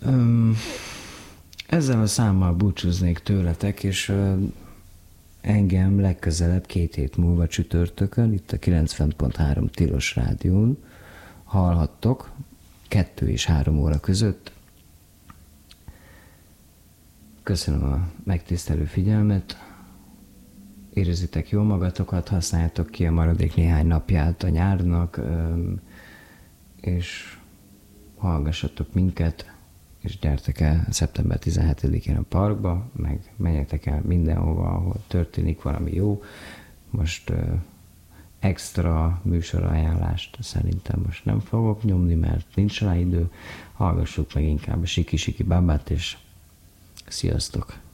Ezzel a számmal búcsúznék tőletek, és engem legközelebb 2 hét múlva csütörtökön, itt a 90.3 Tilos Rádión hallhattok 2 és 3 óra között. Köszönöm a megtisztelő figyelmet, érzitek jól magatokat, használjátok ki a maradék néhány napját a nyárnak, és hallgassatok minket, és gyertek el szeptember 17-én a parkba, meg menjetek el mindenhova, ahol történik valami jó. Most extra műsorajánlást szerintem most nem fogok nyomni, mert nincs rá idő. Hallgassuk meg inkább a Siki Siki Babát, és sziasztok!